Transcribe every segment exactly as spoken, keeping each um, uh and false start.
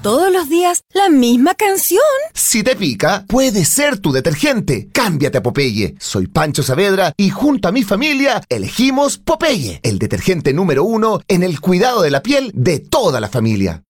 todos los días la misma canción. Si te pica, puede ser tu detergente. Cámbiate a Popeye. Soy Pancho Saavedra y junto a mi familia elegimos Popeye, el detergente número uno en el cuidado de la piel de toda la familia.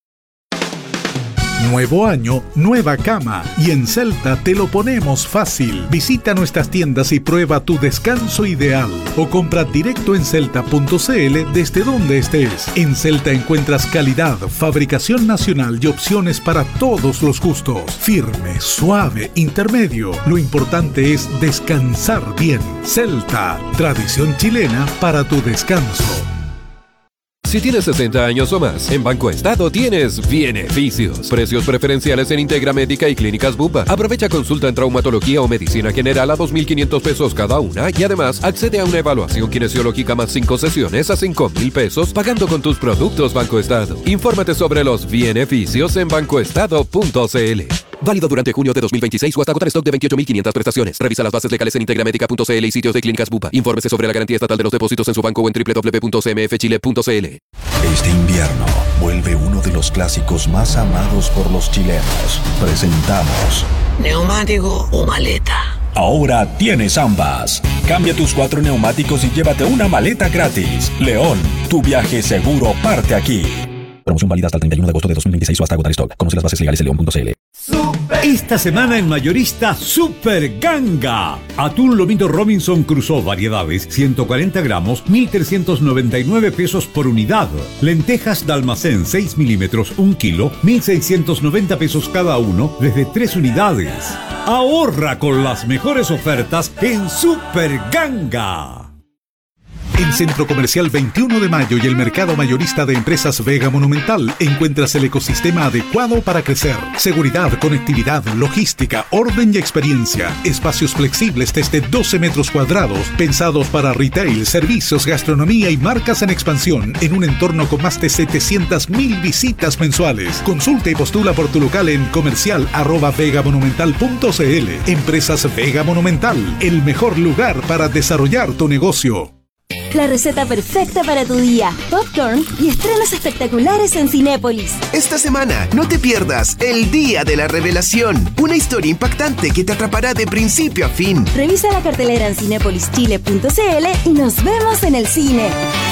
Nuevo año, nueva cama. Y en Celta te lo ponemos fácil. Visita nuestras tiendas y prueba tu descanso ideal. O compra directo en celta punto c l desde donde estés. En Celta encuentras calidad, fabricación nacional y opciones para todos los gustos. Firme, suave, intermedio. Lo importante es descansar bien. Celta, tradición chilena para tu descanso. Si tienes sesenta años o más, en Banco Estado tienes beneficios. Precios preferenciales en Integra Médica y Clínicas Bupa. Aprovecha consulta en traumatología o medicina general a dos mil quinientos pesos cada una y además accede a una evaluación kinesiológica más cinco sesiones a cinco mil pesos pagando con tus productos Banco Estado. Infórmate sobre los beneficios en banco estado punto c l. Válido durante junio de dos mil veintiséis o hasta agotar stock de veintiocho mil quinientas prestaciones. Revisa las bases legales en integra médica punto c l y sitios de Clínicas Bupa. Infórmese sobre la garantía estatal de los depósitos en su banco o en doble u doble u doble u punto c m f chile punto c l. Este invierno vuelve uno de los clásicos más amados por los chilenos. Presentamos ¿neumático o maleta? Ahora tienes ambas. Cambia tus cuatro neumáticos y llévate una maleta gratis. León, tu viaje seguro parte aquí. Promoción válida hasta el treinta y uno de agosto de dos mil veintiséis o hasta agotar stock. Conoce las bases legales en león punto c l. Esta semana en Mayorista Super Ganga. Atún lomito Robinson Crusoe variedades ciento cuarenta gramos mil trescientos noventa y nueve pesos por unidad. Lentejas de almacén seis milímetros un kilo mil seiscientos noventa pesos cada uno desde tres unidades. Ahorra con las mejores ofertas en Super Ganga. En Centro Comercial veintiuno de Mayo y el Mercado Mayorista de Empresas Vega Monumental encuentras el ecosistema adecuado para crecer. Seguridad, conectividad, logística, orden y experiencia. Espacios flexibles desde doce metros cuadrados, pensados para retail, servicios, gastronomía y marcas en expansión, en un entorno con más de setecientas mil visitas mensuales. Consulta y postula por tu local en comercial arroba vegamonumental punto c l. Empresas Vega Monumental, el mejor lugar para desarrollar tu negocio. La receta perfecta para tu día. Popcorn y estrenos espectaculares en Cinépolis. Esta semana no te pierdas El Día de la Revelación. Una historia impactante que te atrapará de principio a fin. Revisa la cartelera en cinépolis chile punto c l y nos vemos en el cine.